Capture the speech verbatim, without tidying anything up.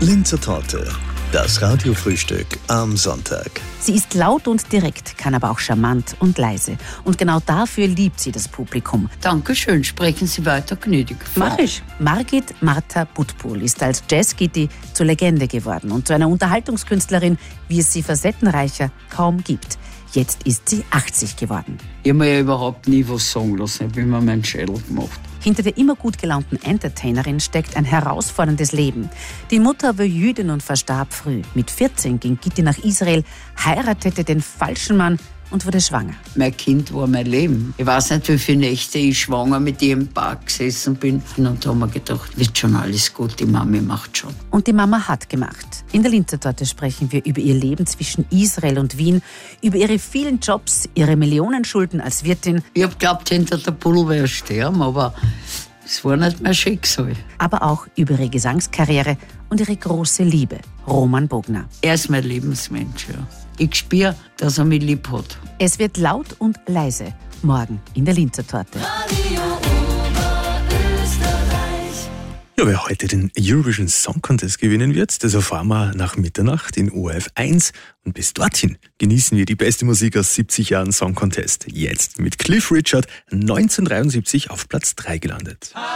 Linzer Torte, das Radiofrühstück am Sonntag. Sie ist laut und direkt, kann aber auch charmant und leise. Und genau dafür liebt sie das Publikum. Dankeschön, sprechen Sie weiter, gnädig. Mach ich. Margit Martha Budpul ist als Jazzgitti zur Legende geworden und zu einer Unterhaltungskünstlerin, wie es sie facettenreicher kaum gibt. Jetzt ist sie achtzig geworden. Ich habe mir ja überhaupt nie was sagen lassen, ich habe immer meinen Schädel gemacht. Hinter der immer gut gelaunten Entertainerin steckt ein herausforderndes Leben. Die Mutter war Jüdin und verstarb früh. Mit vierzehn ging Gitti nach Israel, heiratete den falschen Mann und wurde schwanger. Mein Kind war mein Leben. Ich weiß nicht, wie viele Nächte ich schwanger mit ihr im Park gesessen bin. Und da haben wir gedacht, wird schon alles gut, die Mami macht schon. Und die Mama hat gemacht. In der Linzer Torte sprechen wir über ihr Leben zwischen Israel und Wien, über ihre vielen Jobs, ihre Millionenschulden als Wirtin. Ich hab geglaubt, hinter der Puddel werde ich sterben, aber es war nicht mein Schicksal. Aber auch über ihre Gesangskarriere und ihre große Liebe, Roman Bogner. Er ist mein Lebensmensch, ja. Ich spüre, dass er mich lieb hat. Es wird laut und leise, morgen in der Linzer Torte. Ja, wer heute den Eurovision Song Contest gewinnen wird, das erfahren wir nach Mitternacht in O R F eins. Und bis dorthin genießen wir die beste Musik aus siebzig Jahren Song Contest. Jetzt mit Cliff Richard, neunzehnhundertdreiundsiebzig auf Platz drei gelandet.